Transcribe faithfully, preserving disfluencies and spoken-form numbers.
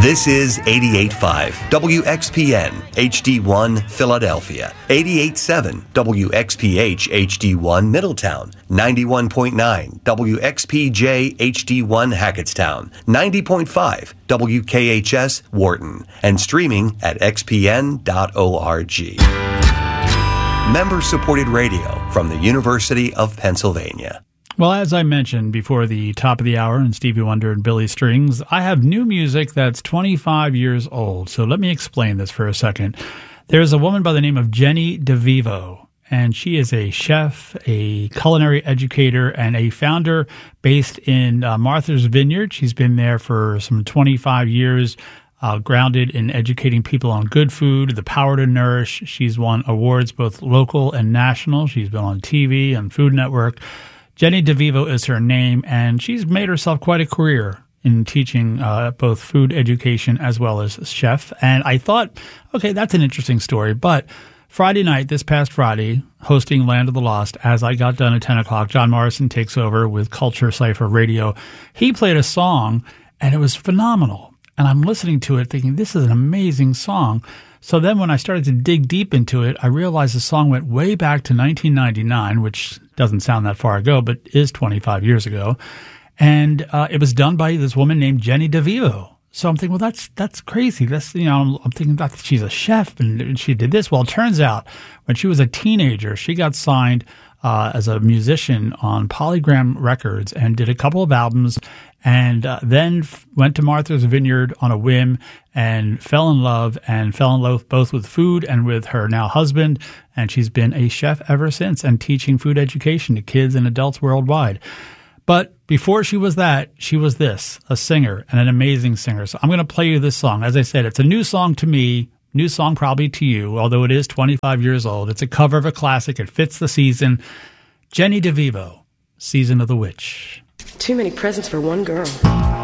This is eighty-eight point five W X P N H D one Philadelphia, eighty-eight point seven W X P H H D one Middletown, ninety-one point nine W X P J H D one Hackettstown, ninety point five W K H S Wharton, and streaming at x p n dot org. Member-supported radio from the University of Pennsylvania. Well, as I mentioned before the top of the hour and Stevie Wonder and Billy Strings, I have new music that's twenty-five years old. So let me explain this for a second. There's a woman by the name of Jenny DeVivo, and she is a chef, a culinary educator, and a founder based in uh, Martha's Vineyard. She's been there for some twenty-five years, uh, grounded in educating people on good food, the power to nourish. She's won awards both local and national. She's been on T V and Food Network. Jenny DeVivo is her name, and she's made herself quite a career in teaching uh, both food education as well as chef. And I thought, okay, that's an interesting story. But Friday night, this past Friday, hosting Land of the Lost, as I got done at ten o'clock, John Morrison takes over with Culture Cypher Radio. He played a song, and it was phenomenal. And I'm listening to it thinking, this is an amazing song. So then when I started to dig deep into it, I realized the song went way back to nineteen ninety-nine, which doesn't sound that far ago, but is twenty-five years ago. And uh, it was done by this woman named Jenny DeVivo. So I'm thinking, well, that's that's crazy. That's, you know, I'm, I'm thinking that she's a chef and she did this. Well, it turns out when she was a teenager, she got signed uh, as a musician on Polygram Records and did a couple of albums, and uh, then f- went to Martha's Vineyard on a whim and fell in love and fell in love both with food and with her now husband. And she's been a chef ever since and teaching food education to kids and adults worldwide. But before she was that, she was this, a singer and an amazing singer. So I'm going to play you this song. As I said, it's a new song to me, new song probably to you, although it is twenty-five years old. It's a cover of a classic. It fits the season. Jenny DeVivo, Season of the Witch. Too many presents for one girl.